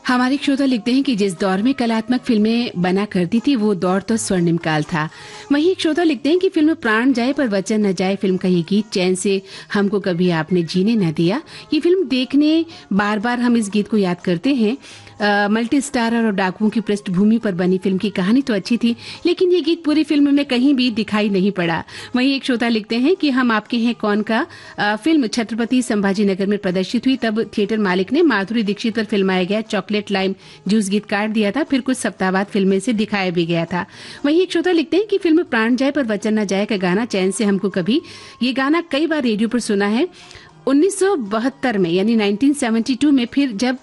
हमारे श्रोता लिखते हैं कि जिस दौर में कलात्मक फिल्में बना करती थी वो दौर तो स्वर्णिम काल था। वहीं एक श्रोता लिखते हैं कि फिल्म प्राण जाए पर वचन न जाए फिल्म का ये गीत चैन से हमको कभी आपने जीने न दिया। ये फिल्म देखने बार बार हम इस गीत को याद करते हैं। मल्टी स्टारर और डाकुओं की पृष्ठभूमि पर बनी फिल्म की कहानी तो अच्छी थी, लेकिन ये गीत पूरी फिल्म में कहीं भी दिखाई नहीं पड़ा। वहीं एक श्रोता लिखते हैं कि हम आपके हैं कौन का फिल्म छत्रपति संभाजीनगर में प्रदर्शित हुई, तब थिएटर मालिक ने माधुरी दीक्षित पर फिल्माया गया चॉकलेट लाइम जूस गीत काट दिया था, फिर कुछ सप्ताह बाद फिल्म में से दिखाया भी गया था। वहीं एक श्रोता लिखते हैं कि फिल्म प्राण जाए पर वचन न जाए का गाना चैन से हमको कभी, ये गाना कई बार रेडियो पर सुना है। 1972 में यानी 1972 में फिर जब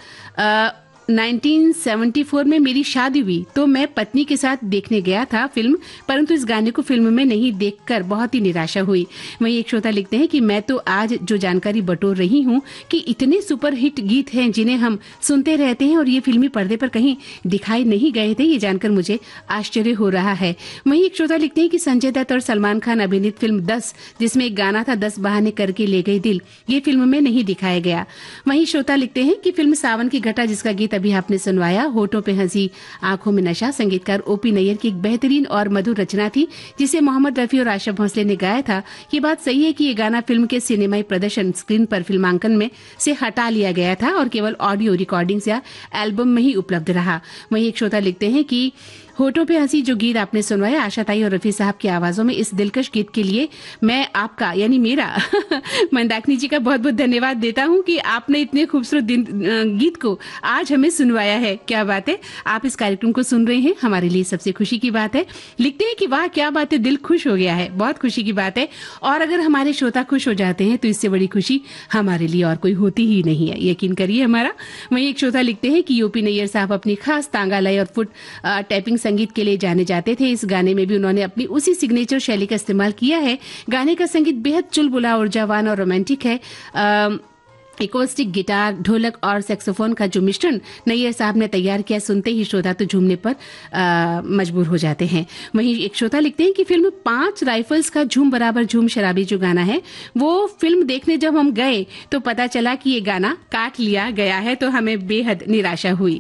1974 में मेरी शादी हुई तो मैं पत्नी के साथ देखने गया था फिल्म, परंतु इस गाने को फिल्म में नहीं देखकर बहुत ही निराशा हुई। वहीं एक श्रोता लिखते हैं कि मैं तो आज जो जानकारी बटोर रही हूं कि इतने सुपरहिट गीत हैं जिन्हें हम सुनते रहते हैं और ये फिल्मी पर्दे पर कहीं दिखाई नहीं गए थे, ये जानकर मुझे आश्चर्य हो रहा है। वहीं एक श्रोता लिखते हैं कि संजय दत्त और सलमान खान अभिनीत फिल्म 10, जिसमें एक गाना था 10 बहाने करके ले गई दिल, ये फिल्म में नहीं दिखाया गया। वहीं श्रोता लिखते हैं कि फिल्म सावन की घटा, जिसका गीत अभी आपने सुनवाया, होठों पे हंसी आंखों में नशा, संगीतकार ओपी नैयर की एक बेहतरीन और मधुर रचना थी जिसे मोहम्मद रफी और आशा भोसले ने गाया था। ये बात सही है कि ये गाना फिल्म के सिनेमाई प्रदर्शन स्क्रीन पर फिल्मांकन में से हटा लिया गया था और केवल ऑडियो रिकॉर्डिंग्स या एल्बम में ही उपलब्ध रहा। वहीं एक श्रोता लिखते हैं कि होठों पे हंसी जो गीत आपने सुनवाया आशा ताई और रफी साहब की आवाजों में, इस दिलकश गीत के लिए मैं आपका यानी मेरा मंदाकिनी जी का बहुत बहुत धन्यवाद देता हूं कि आपने इतने खूबसूरत गीत को आज हमें सुनवाया है। क्या बात है, आप इस कार्यक्रम को सुन रहे हैं, हमारे लिए सबसे खुशी की बात है। लिखते हैं कि वाह क्या बात है, दिल खुश हो गया है, बहुत खुशी की बात है। और अगर हमारे श्रोता खुश हो जाते हैं तो इससे बड़ी खुशी हमारे लिए और कोई होती ही नहीं है, यकीन करिए हमारा। वहीं एक श्रोता लिखते हैं कि ओपी नैयर साहब अपनी खास तांगा लय और फुट टैपिंग संगीत के लिए जाने जाते थे। इस गाने में भी उन्होंने अपनी उसी सिग्नेचर शैली का इस्तेमाल किया है। गाने का संगीत बेहद चुलबुला, ऊर्जावान और रोमांटिक है। एकोस्टिक गिटार, ढोलक और सैक्सोफोन का जो मिश्रण नैयर साहब ने तैयार किया, सुनते ही श्रोता तो झूमने पर मजबूर हो जाते हैं। वहीं एक श्रोता लिखते हैं कि फिल्म 5 राइफल्स का झूम बराबर झूम शराबी जो गाना है, वो फिल्म देखने जब हम गए तो पता चला कि ये गाना काट लिया गया है, तो हमें बेहद निराशा हुई।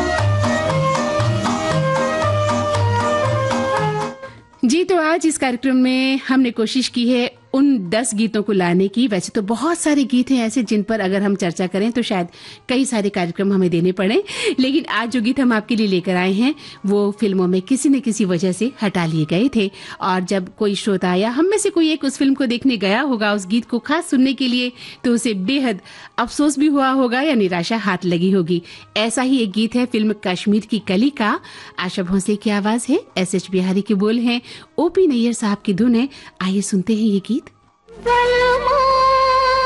जी, तो आज इस कार्यक्रम में हमने कोशिश की है उन 10 गीतों को लाने की। वैसे तो बहुत सारे गीत हैं ऐसे जिन पर अगर हम चर्चा करें तो शायद कई सारे कार्यक्रम हमें देने पड़े, लेकिन आज जो गीत हम आपके लिए लेकर आए हैं वो फिल्मों में किसी न किसी वजह से हटा लिए गए थे। और जब कोई श्रोता या हम में से कोई एक उस फिल्म को देखने गया होगा उस गीत को खास सुनने के लिए, तो उसे बेहद अफसोस भी हुआ होगा या निराशा हाथ लगी होगी। ऐसा ही एक गीत है फिल्म कश्मीर की कली का। आशा भोसले की आवाज है, एस.एच. बिहारी के बोल हैं, ओपी नैयर साहब की धुन है। आइए सुनते हैं ये गीत।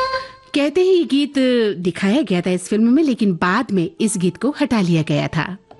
कहते हैं ये गीत दिखाया गया था इस फिल्म में, लेकिन बाद में इस गीत को हटा लिया गया था।